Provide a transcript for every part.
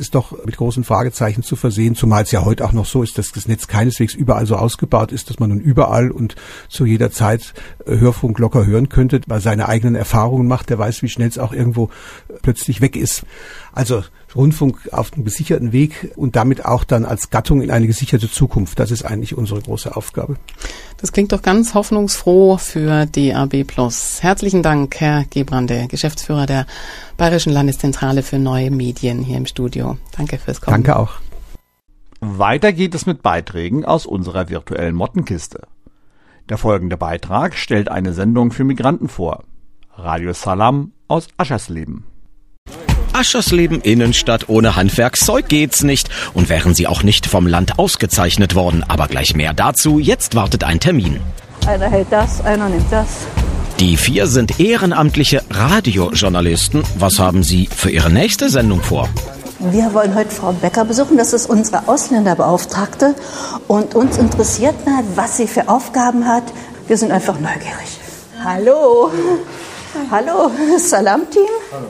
ist doch mit großen Fragezeichen zu versehen, zumal es ja heute auch noch so ist, dass das Netz keineswegs überall so ausgebaut ist, dass man nun überall und zu jeder Zeit Hörfunk locker hören könnte, weil seine eigenen Erfahrungen macht, der weiß, wie schnell es auch irgendwo plötzlich weg ist. Also Rundfunk auf einem gesicherten Weg und damit auch dann als Gattung in eine gesicherte Zukunft. Das ist eigentlich unsere große Aufgabe. Das klingt doch ganz hoffnungsfroh für DAB+. Herzlichen Dank, Herr Gebrande, Geschäftsführer der Bayerischen Landeszentrale für neue Medien hier im Studio. Danke fürs Kommen. Danke auch. Weiter geht es mit Beiträgen aus unserer virtuellen Mottenkiste. Der folgende Beitrag stellt eine Sendung für Migranten vor. Radio Salam aus Aschersleben. Aschersleben Innenstadt ohne Handwerkszeug geht's nicht und wären sie auch nicht vom Land ausgezeichnet worden. Aber gleich mehr dazu, jetzt wartet ein Termin. Einer hält das, einer nimmt das. Die 4 sind ehrenamtliche Radiojournalisten. Was haben Sie für Ihre nächste Sendung vor? Wir wollen heute Frau Becker besuchen, das ist unsere Ausländerbeauftragte. Und uns interessiert mal, was sie für Aufgaben hat. Wir sind einfach neugierig. Hallo. Hallo, Salam-Team. Hallo.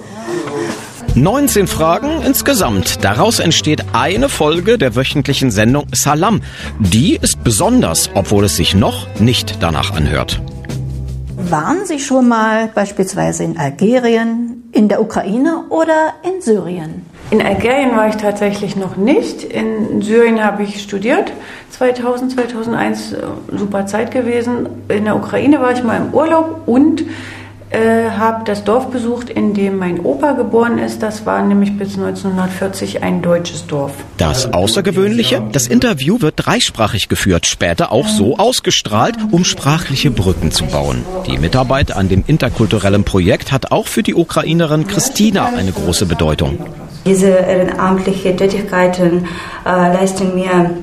19 Fragen insgesamt. Daraus entsteht eine Folge der wöchentlichen Sendung Salam. Die ist besonders, obwohl es sich noch nicht danach anhört. Waren Sie schon mal beispielsweise in Algerien, in der Ukraine oder in Syrien? In Algerien war ich tatsächlich noch nicht. In Syrien habe ich studiert, 2000, 2001, super Zeit gewesen. In der Ukraine war ich mal im Urlaub und habe das Dorf besucht, in dem mein Opa geboren ist. Das war nämlich bis 1940 ein deutsches Dorf. Das Außergewöhnliche, das Interview wird dreisprachig geführt, später auch so ausgestrahlt, um sprachliche Brücken zu bauen. Die Mitarbeit an dem interkulturellen Projekt hat auch für die Ukrainerin Christina eine große Bedeutung. Diese ehrenamtlichen Tätigkeiten leisten mir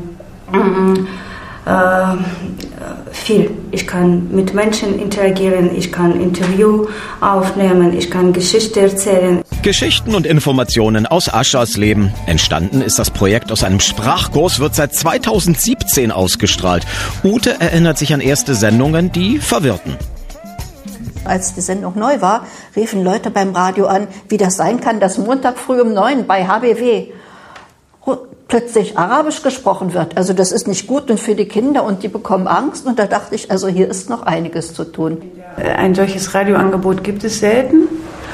viel. Ich kann mit Menschen interagieren, ich kann Interview aufnehmen, ich kann Geschichte erzählen. Geschichten und Informationen aus Aschersleben. Entstanden ist das Projekt aus einem Sprachkurs, wird seit 2017 ausgestrahlt. Ute erinnert sich an erste Sendungen, die verwirrten. Als die Sendung neu war, riefen Leute beim Radio an, wie das sein kann, dass Montag früh um 9 bei HBW plötzlich Arabisch gesprochen wird. Also das ist nicht gut und für die Kinder und die bekommen Angst. Und da dachte ich, also hier ist noch einiges zu tun. Ein solches Radioangebot gibt es selten.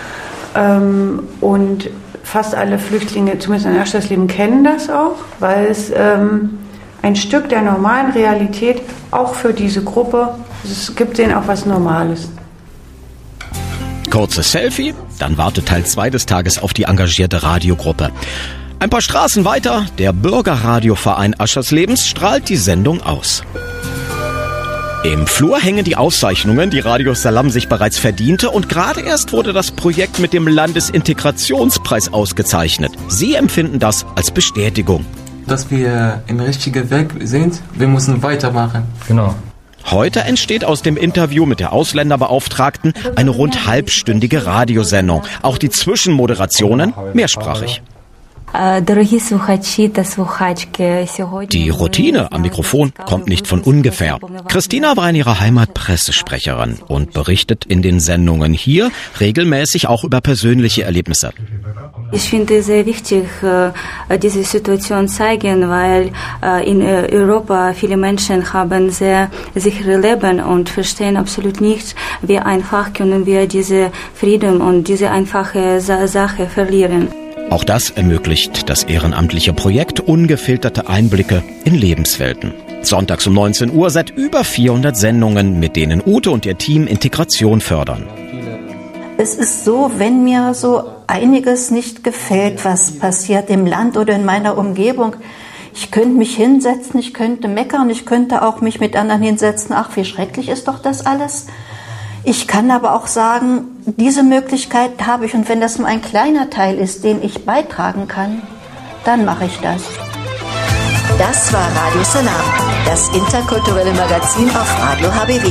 Und fast alle Flüchtlinge, zumindest in Aschersleben, kennen das auch, weil es ein Stück der normalen Realität auch für diese Gruppe, es gibt denen auch was Normales. Kurzes Selfie, dann wartet Teil 2 des Tages auf die engagierte Radiogruppe. Ein paar Straßen weiter, der Bürgerradioverein Ascherslebens strahlt die Sendung aus. Im Flur hängen die Auszeichnungen, die Radio Salam sich bereits verdiente, und gerade erst wurde das Projekt mit dem Landesintegrationspreis ausgezeichnet. Sie empfinden das als Bestätigung. Dass wir im richtigen Weg sind, wir müssen weitermachen. Genau. Heute entsteht aus dem Interview mit der Ausländerbeauftragten eine rund halbstündige Radiosendung. Auch die Zwischenmoderationen mehrsprachig. Die Routine am Mikrofon kommt nicht von ungefähr. Christina war in ihrer Heimat Pressesprecherin und berichtet in den Sendungen hier regelmäßig auch über persönliche Erlebnisse. Ich finde es sehr wichtig, diese Situation zeigen, weil in Europa viele Menschen haben sehr sichere Leben und verstehen absolut nicht, wie einfach können wir diese Frieden und diese einfache Sache verlieren. Auch das ermöglicht das ehrenamtliche Projekt ungefilterte Einblicke in Lebenswelten. Sonntags um 19 Uhr seit über 400 Sendungen, mit denen Ute und ihr Team Integration fördern. Es ist so, wenn mir so einiges nicht gefällt, was passiert im Land oder in meiner Umgebung, ich könnte mich hinsetzen, ich könnte meckern, ich könnte auch mich mit anderen hinsetzen, ach, wie schrecklich ist doch das alles. Ich kann aber auch sagen, diese Möglichkeit habe ich, und wenn das nur ein kleiner Teil ist, den ich beitragen kann, dann mache ich das. Das war Radio Salam, das interkulturelle Magazin auf Radio HBW.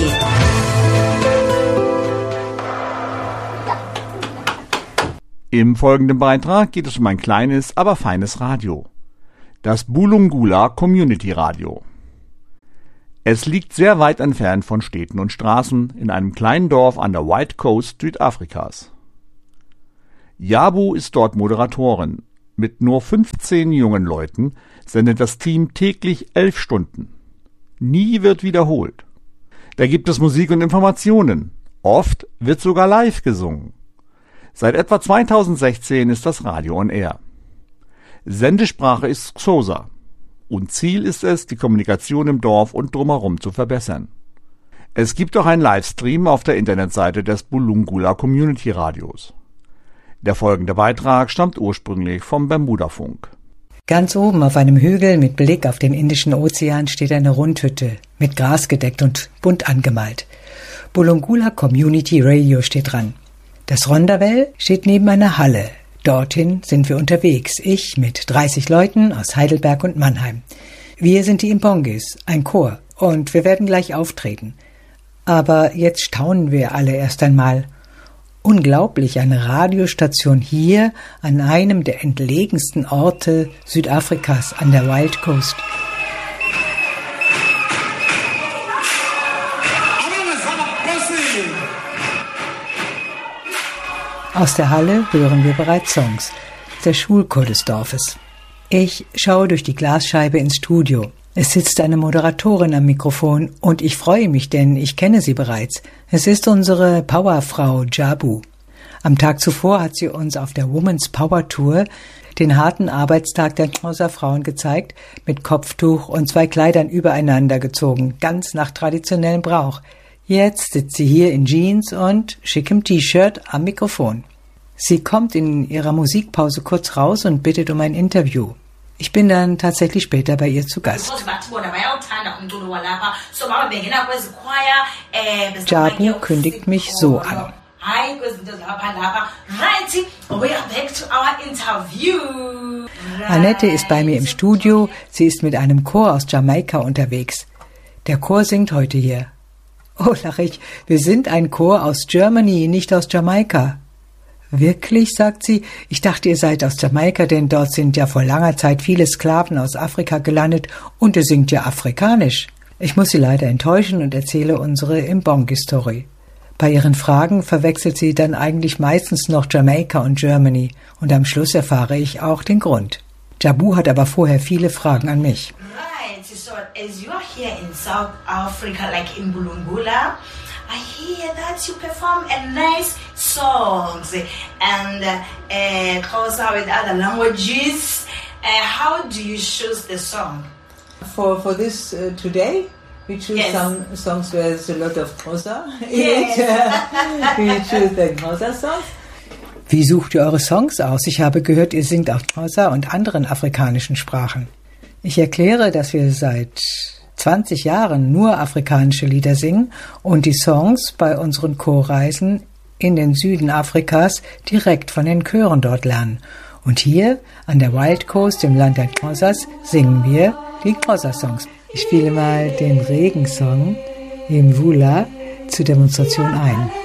Im folgenden Beitrag geht es um ein kleines, aber feines Radio. Das Bulungula Community Radio. Es liegt sehr weit entfernt von Städten und Straßen in einem kleinen Dorf an der White Coast Südafrikas. Jabu ist dort Moderatorin. Mit nur 15 jungen Leuten sendet das Team täglich 11 Stunden. Nie wird wiederholt. Da gibt es Musik und Informationen. Oft wird sogar live gesungen. Seit etwa 2016 ist das Radio on Air. Sendesprache ist Xhosa und Ziel ist es, die Kommunikation im Dorf und drumherum zu verbessern. Es gibt auch einen Livestream auf der Internetseite des Bulungula Community Radios. Der folgende Beitrag stammt ursprünglich vom Bermudafunk. Ganz oben auf einem Hügel mit Blick auf den Indischen Ozean steht eine Rundhütte, mit Gras gedeckt und bunt angemalt. Bulungula Community Radio steht dran. Das Rondavel steht neben einer Halle. Dorthin sind wir unterwegs, ich mit 30 Leuten aus Heidelberg und Mannheim. Wir sind die Imbongis, ein Chor, und wir werden gleich auftreten. Aber jetzt staunen wir alle erst einmal. Unglaublich, eine Radiostation hier an einem der entlegensten Orte Südafrikas an der Wild Coast. Aus der Halle hören wir bereits Songs, der Schulchor des Dorfes. Ich schaue durch die Glasscheibe ins Studio. Es sitzt eine Moderatorin am Mikrofon und ich freue mich, denn ich kenne sie bereits. Es ist unsere Powerfrau Jabu. Am Tag zuvor hat sie uns auf der Women's Power Tour den harten Arbeitstag der Xhosa Frauen gezeigt, mit Kopftuch und 2 Kleidern übereinander gezogen, ganz nach traditionellem Brauch. Jetzt sitzt sie hier in Jeans und schickem T-Shirt am Mikrofon. Sie kommt in ihrer Musikpause kurz raus und bittet um ein Interview. Ich bin dann tatsächlich später bei ihr zu Gast. Jabu kündigt mich so an. Annette ist bei mir im Studio. Sie ist mit einem Chor aus Jamaika unterwegs. Der Chor singt heute hier. Oh, lach ich, wir sind ein Chor aus Germany, nicht aus Jamaika. Wirklich, sagt sie, ich dachte, ihr seid aus Jamaika, denn dort sind ja vor langer Zeit viele Sklaven aus Afrika gelandet und ihr singt ja afrikanisch. Ich muss sie leider enttäuschen und erzähle unsere Imbongi-Story. Bei ihren Fragen verwechselt sie dann eigentlich meistens noch Jamaika und Germany und am Schluss erfahre ich auch den Grund. Jabu hat aber vorher viele Fragen an mich. Right, so as you are here in South Africa, like in Bulungula, I hear that you perform a nice songs and Xhosa with other languages. How do you choose the song? For this today, we choose some songs where there's a lot of Xhosa in it. We choose the Xhosa songs. Wie sucht ihr eure Songs aus? Ich habe gehört, ihr singt auch Xhosa und anderen afrikanischen Sprachen. Ich erkläre, dass wir seit 20 Jahren nur afrikanische Lieder singen und die Songs bei unseren Chorreisen in den Süden Afrikas direkt von den Chören dort lernen. Und hier an der Wild Coast, im Land der Xhosas, singen wir die Xhosa-Songs. Ich spiele mal den Regensong im Vula zur Demonstration ein.